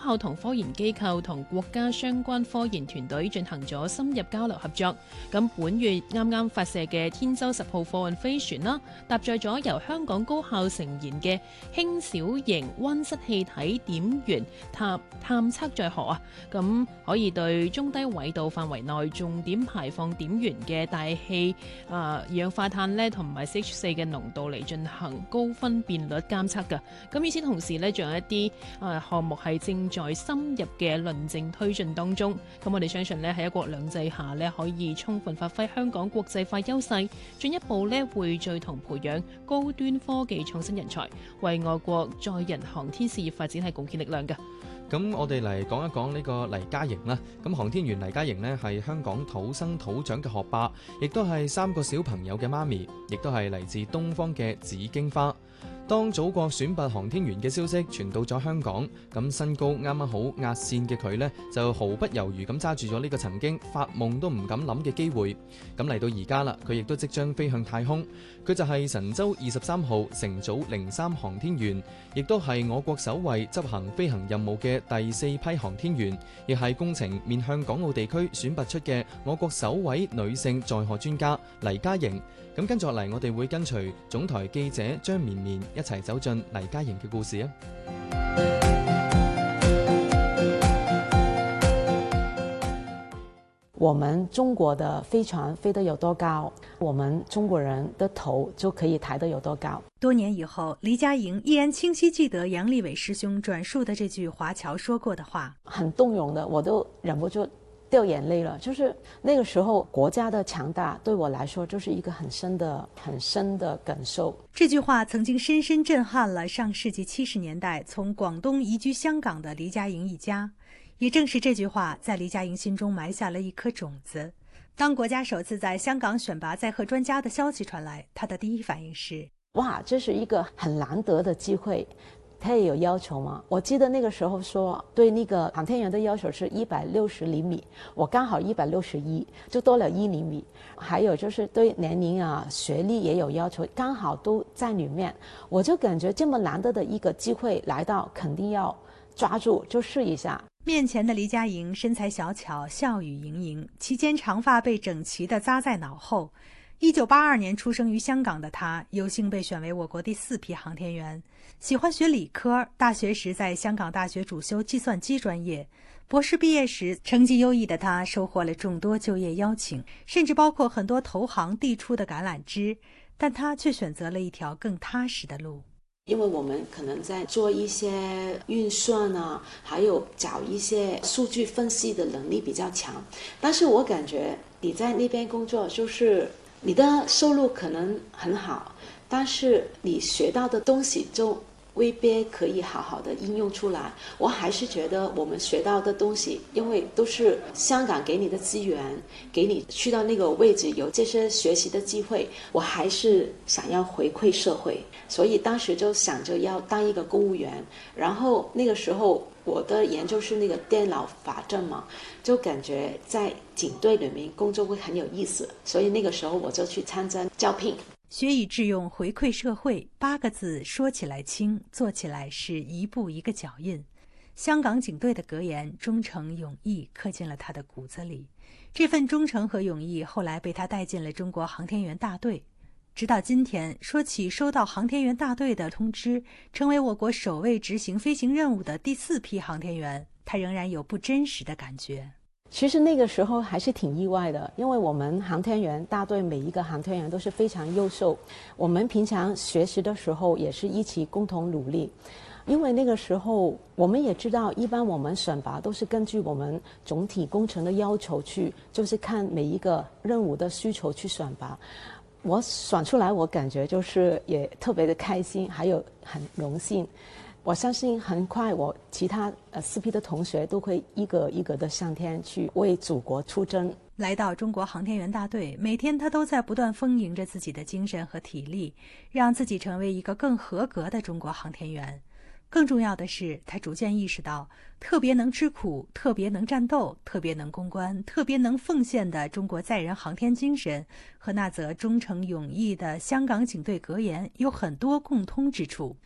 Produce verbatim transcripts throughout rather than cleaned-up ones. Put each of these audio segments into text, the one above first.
校同科研機構同國家相關科研團隊進行咗深入交流合作。咁本月啱啱發射嘅天舟十號貨運飛船啦，搭載咗由香港高校成研嘅輕小型溫室氣體點源探探測載荷啊，咁可以對中低緯度範圍內重點排放點源嘅大氣啊、呃、二氧化碳咧同埋 C H 四嘅濃度嚟進行高分辨率監測㗎。咁與此同時咧，仲有一啲啊項目係正在深入嘅論證推進當中。咁我哋相信咧喺一國兩制下咧，可以充分發揮香港國際化優勢，進一步咧匯聚同培養高端科技創新人才，為外國載人航天事業發展係貢獻力量嘅。 咁我哋嚟講一講呢個黎嘉瑩啦。咁航天員黎嘉瑩呢係香港土生土長嘅學霸，亦都係三個小朋友嘅媽咪，亦都係嚟自東方嘅紫荊花。當祖國選拔航天員嘅消息傳到咗香港，咁身高啱啱好壓線嘅佢呢，就毫不猶豫咁揸住咗呢個曾經發夢都唔敢諗嘅機會。咁嚟到而家啦，佢亦都即將飛向太空。佢就係神舟二十三號乘組零三航天員，亦都係我國首位執行飛行任務嘅第四批航天員，亦係工程面向港澳地區選拔出嘅我國首位女性載荷專家黎嘉瑩。咁跟住落嚟，我哋會跟隨總台記者張綿綿一齊走進黎嘉瑩嘅故事啊！ 我們中國的飛船飛得有多高，我們中國人的頭就可以抬得有多高。 多年以後，黎嘉瑩依然清晰記得楊利偉師兄轉述的這句華僑說過的話， 很動容的，我都忍不住掉眼淚了。就是那個時候國家的強大對我來說就是一個很深的很深的感受。 這句話曾經深深震撼了上世紀七十年代從廣東移居香港的黎嘉瑩一家，也正是這句話在黎嘉瑩心中埋下了一顆種子。當國家首次在香港選拔載荷專家的消息傳來，他的第一反應是： 哇，這是一個很難得的機會。他也有要求嗎？我記得那個時候說對那個航天員的要求是一百六十厘米，我剛好一百六十一，就多了一厘米。還有就是對年齡啊、學歷也有要求，剛好都在裏面。我就感覺這麼難得的一個機會來到，肯定要抓住，就試一下。 面前的黎嘉瑩身材小巧，笑語盈盈，期間長髮被整齊地紮在腦後。一九八二年出生於香港的他，有幸被選為我國第四批航天員。喜歡學理科，大學時在香港大學主修計算機專業。博士畢業時，成績優異的他收穫了眾多就業邀請，甚至包括很多投行遞出的橄欖枝，但他卻選擇了一條更踏實的路。 因為我們可能在做一些運算啊，還有找一些數據分析的能力比較強，但是我感覺你在那邊工作，就是你的收入可能很好，但是你學到的東西就未必可以好好的應用出來。我還是覺得我們學到的東西，因為都是香港給你的資源，給你去到那個位置有這些學習的機會，我還是想要回饋社會，所以當時就想着要當一個公務員。然後那個時候我的研究是那個電腦法證嘛，就感覺在警隊裏面工作會很有意思，所以那個時候我就去參加招聘。 學以致用，回饋社會，八個字說起來輕，做起來是一步一個腳印。香港警隊的格言忠誠勇毅刻進了他的骨子裡，這份忠誠和勇毅後來被他帶進了中國航天員大隊。直到今天，說起收到航天員大隊的通知，成為我國首位執行飛行任務的第四批航天員，他仍然有不真實的感覺。 其實那個時候還是挺意外的，因為我們航天員大隊每一個航天員都是非常優秀，我們平常學習的時候也是一起共同努力。因為那個時候我們也知道，一般我們選拔都是根據我們總體工程的要求去，就是看每一個任務的需求去選拔。我選出來，我感覺就是也特別的開心，還有很榮幸。我相信很快我其他呃四批的同學都會一個一個的上天去為祖國出征。 來到中國航天員大隊，每天他都在不斷豐盈着自己的精神和體力，讓自己成為一個更合格的中國航天員。更重要的是，他逐漸意識到，特別能吃苦、特別能戰鬥、特別能攻關、特別能奉獻的中國載人航天精神和那則忠誠勇毅的香港警隊格言有很多共通之處。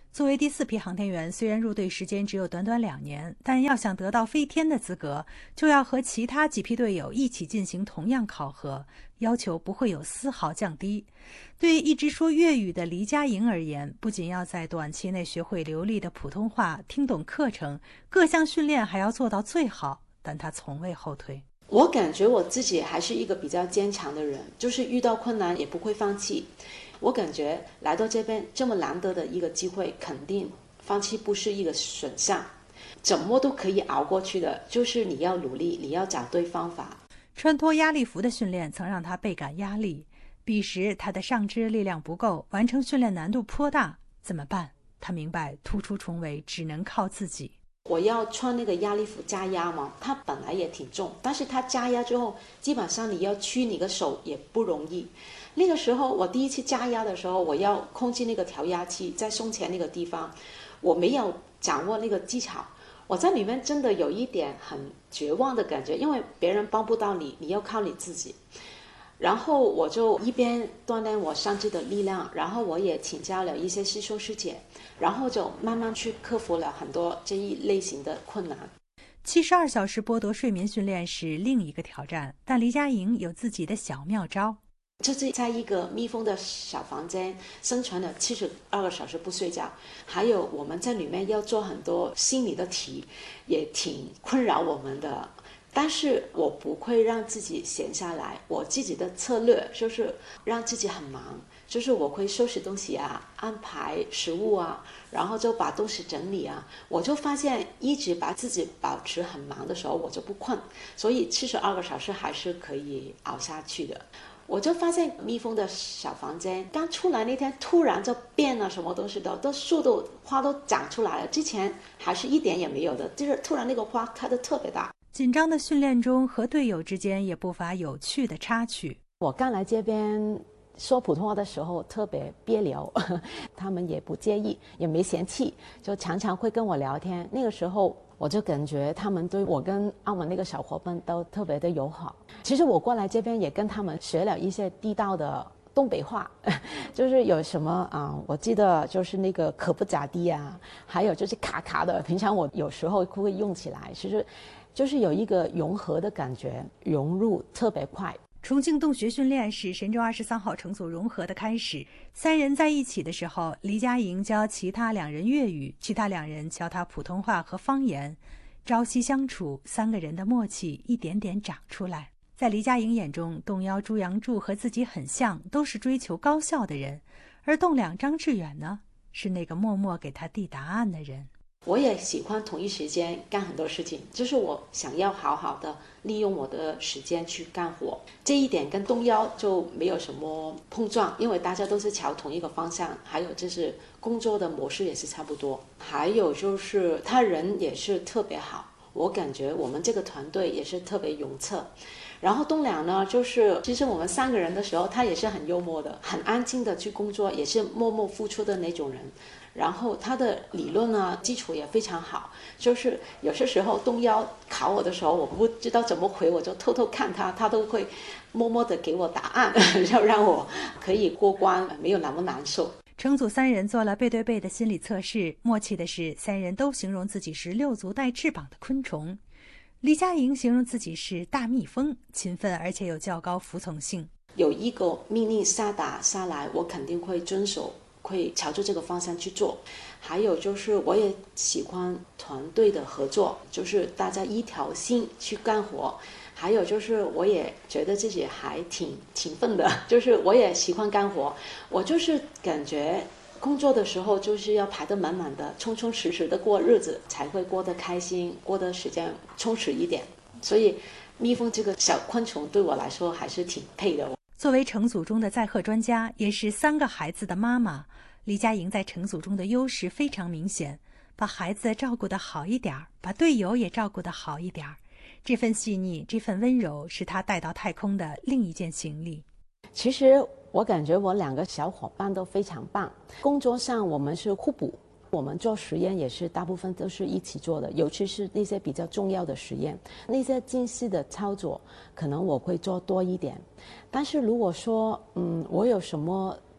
作为第四批航天员，虽然入队时间只有短短两年，但要想得到飞天的资格，就要和其他几批队友一起进行同样考核，要求不会有丝毫降低。对于一直说粤语的黎佳莹而言，不仅要在短期内学会流利的普通话，听懂课程，各项训练还要做到最好，但她从未后退。 我感觉我自己还是一个比较坚强的人，就是遇到困难也不会放弃。我感觉来到这边这么难得的一个机会，肯定放弃不是一个选项，怎么都可以熬过去的，就是你要努力，你要找对方法。 穿脱压力服的训练曾让他倍感压力，彼时他的上肢力量不够，完成训练难度颇大，怎么办？他明白突出重围只能靠自己。 我要穿那个压力服加压嘛，它本来也挺重，但是它加压之后，基本上你要屈你的手也不容易。那个时候我第一次加压的时候，我要控制那个调压器在胸前那个地方，我没有掌握那个技巧，我在里面真的有一点很绝望的感觉，因为别人帮不到你，你要靠你自己。然后我就一边锻炼我上肢的力量，然后我也请教了一些师兄师姐，然后就慢慢去克服了很多这一类型的困难。 七十二小时剥夺睡眠训练是另一个挑战，但黎佳莹有自己的小妙招。 就是在一个密封的小房间生存了七十二个小时不睡觉，还有我们在里面要做很多心理的题，也挺困扰我们的。但是我不会让自己闲下来，我自己的策略就是让自己很忙，就是我会收拾东西啊，安排食物啊，然后就把东西整理啊。我就发现一直把自己保持很忙的时候，我就不困，所以七十二个小时还是可以熬下去的。我就发现密封的小房间刚出来那天突然就变了，什么东西都都树都花都长出来了，之前还是一点也没有的，就是突然那个花开得特别大。 紧张的训练中，和队友之间也不乏有趣的插曲。 我刚来这边说普通话的时候特别别扭，他们也不介意，也没嫌弃，就常常会跟我聊天。那个时候我就感觉他们对我跟澳门那个小伙伴都特别的友好。其实我过来这边也跟他们学了一些地道的东北话，就是有什么啊、呃，我记得就是那个可不咋地啊，还有就是卡卡的，平常我有时候会用起来，其实就是有一个融合的感觉，融入特别快。 重庆洞穴训练是神舟二十三号乘组融合的开始。三人在一起的时候，黎佳莹教其他两人粤语，其他两人教他普通话和方言。朝夕相处，三个人的默契一点点长出来。在黎佳莹眼中，洞幺朱杨柱和自己很像，都是追求高效的人，而洞两张志远呢，是那个默默给他递答案的人。 我也喜欢同一时间干很多事情，就是我想要好好的利用我的时间去干活，这一点跟洞幺就没有什么碰撞，因为大家都是朝同一个方向，还有就是工作的模式也是差不多，还有就是他人也是特别好，我感觉我们这个团队也是特别融洽。然后栋梁呢，就是其实我们三个人的时候，他也是很幽默的，很安静的去工作，也是默默付出的那种人。然后他的理论呢基础也非常好，就是有些时候洞幺考我的时候，我不知道怎么回，我就偷偷看他，他都会默默的给我答案，要让我可以过关，没有那么难受。 乘组三人做了背对背的心理测试，默契的是三人都形容自己是六足带翅膀的昆虫。黎佳莹形容自己是大蜜蜂，勤奋而且有较高服从性。 有一个命令下达下来，我肯定会遵守，会朝着这个方向去做。还有就是我也喜欢团队的合作，就是大家一条心去干活。还有就是我也觉得自己还挺勤奋的，就是我也喜欢干活，我就是感觉工作的时候就是要排得满满的，充充实实的过日子，才会过得开心，过得时间充实一点。所以蜜蜂这个小昆虫对我来说还是挺配的。 作为乘组中的载荷专家，也是三个孩子的妈妈，黎佳莹在乘组中的优势非常明显，把孩子照顾得好一点，把队友也照顾得好一点。这份细腻，这份温柔，是她带到太空的另一件行李。 其实我感觉我两个小伙伴都非常棒，工作上我们是互补，我们做实验也是大部分都是一起做的，尤其是那些比较重要的实验，那些精细的操作可能我会做多一点。但是如果说嗯，我有什么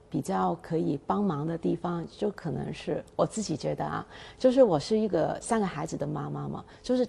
比较可以帮忙的地方，就可能是我自己觉得啊，就是我是一个三个孩子的妈妈嘛，就是